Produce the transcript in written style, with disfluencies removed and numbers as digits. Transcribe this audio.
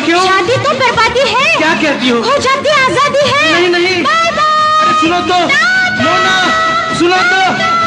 क्यों? शादी तो बर्बादी है। क्या कहती हो? हो जाती आजादी है। नहीं नहीं, बाय बाय। सुनो तो, मोना सुनो तो।